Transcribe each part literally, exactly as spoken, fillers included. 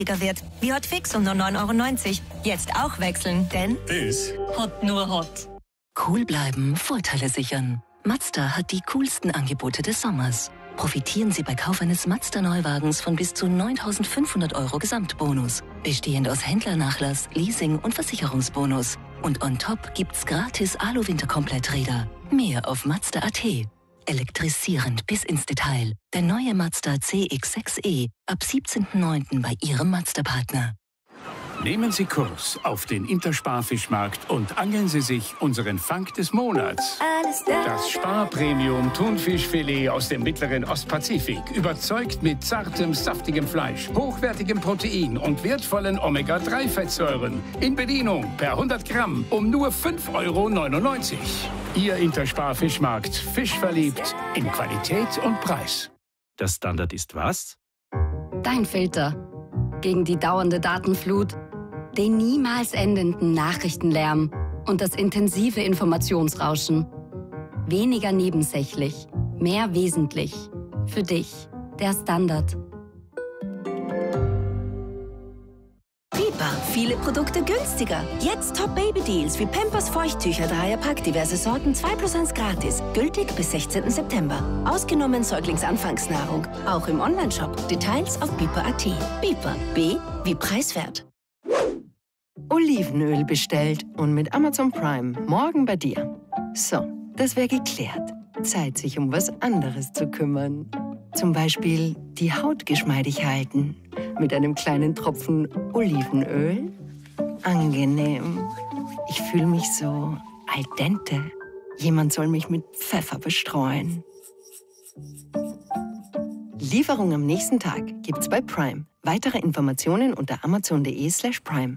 wird. Wie Hotfix um nur neun Euro neunzig. Jetzt auch wechseln, denn ist Hot nur Hot. Cool bleiben, Vorteile sichern. Mazda hat die coolsten Angebote des Sommers. Profitieren Sie bei Kauf eines Mazda-Neuwagens von bis zu neuntausendfünfhundert Euro Gesamtbonus. Bestehend aus Händlernachlass, Leasing und Versicherungsbonus. Und on top gibt's gratis Alu-Winterkompletträder. Mehr auf Mazda punkt a t. Elektrisierend bis ins Detail. Der neue Mazda C X sechs E ab siebzehnten neunten bei Ihrem Mazda-Partner. Nehmen Sie Kurs auf den Intersparfischmarkt und angeln Sie sich unseren Fang des Monats. Das Spar-Premium Thunfischfilet aus dem mittleren Ostpazifik. Überzeugt mit zartem, saftigem Fleisch, hochwertigem Protein und wertvollen Omega drei Fettsäuren. In Bedienung per hundert Gramm um nur fünf Euro neunundneunzig. Ihr Intersparfischmarkt. Fisch verliebt in Qualität und Preis. Der Standard ist was? Dein Filter. Gegen die dauernde Datenflut, den niemals endenden Nachrichtenlärm und das intensive Informationsrauschen. Weniger nebensächlich, mehr wesentlich. Für dich, der Standard. Biber, viele Produkte günstiger. Jetzt Top-Baby-Deals wie Pampers Feuchttücher, Dreierpack, diverse Sorten, zwei plus eins gratis. Gültig bis sechzehnten September. Ausgenommen Säuglingsanfangsnahrung. Auch im Onlineshop. Details auf biber punkt a t. Biber. B wie preiswert. Olivenöl bestellt und mit Amazon Prime morgen bei dir. So, das wäre geklärt. Zeit, sich um was anderes zu kümmern. Zum Beispiel die Haut geschmeidig halten. Mit einem kleinen Tropfen Olivenöl. Angenehm. Ich fühle mich so al dente. Jemand soll mich mit Pfeffer bestreuen. Lieferung am nächsten Tag gibt's bei Prime. Weitere Informationen unter amazon punkt de slash prime.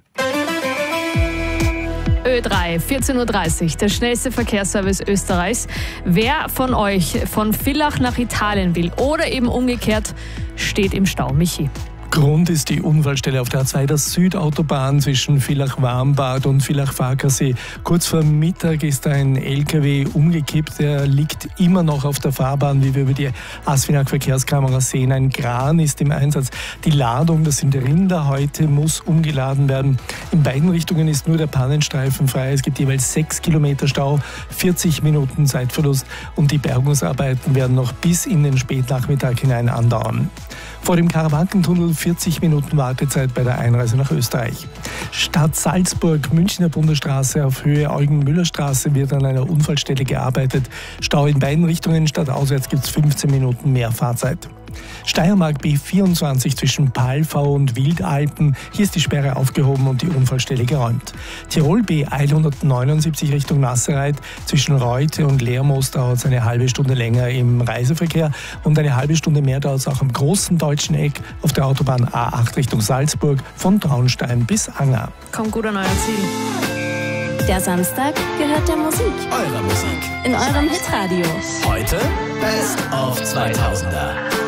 Ö drei, vierzehn Uhr dreißig, der schnellste Verkehrsservice Österreichs. Wer von euch von Villach nach Italien will oder eben umgekehrt, steht im Stau. Michi. Grund ist die Unfallstelle auf der A zwei, der Südautobahn zwischen Villach-Warmbad und Villach-Farkasee. Kurz vor Mittag ist ein L K W umgekippt. Der liegt immer noch auf der Fahrbahn, wie wir über die Asfinag-Verkehrskamera sehen. Ein Kran ist im Einsatz. Die Ladung, das sind Rinder heute, muss umgeladen werden. In beiden Richtungen ist nur der Pannenstreifen frei. Es gibt jeweils sechs Kilometer Stau, vierzig Minuten Zeitverlust und die Bergungsarbeiten werden noch bis in den Spätnachmittag hinein andauern. Vor dem Karawankentunnel vierzig Minuten Wartezeit bei der Einreise nach Österreich. Stadt Salzburg, Münchner Bundesstraße auf Höhe Eugen-Müller-Straße wird an einer Unfallstelle gearbeitet. Stau in beiden Richtungen, stadtauswärts gibt es fünfzehn Minuten mehr Fahrzeit. Steiermark B vierundzwanzig zwischen Palfau und Wildalpen. Hier ist die Sperre aufgehoben und die Unfallstelle geräumt. Tirol B hundertneunundsiebzig Richtung Nasserreit. Zwischen Reute und Lermoos dauert es eine halbe Stunde länger im Reiseverkehr und eine halbe Stunde mehr dauert es auch am großen deutschen Eck auf der Autobahn A acht Richtung Salzburg von Traunstein bis Anger. Kommt gut an euer Ziel. Der Samstag gehört der Musik. Eurer Musik. In eurem Hitradio. Heute Best of zweitausender.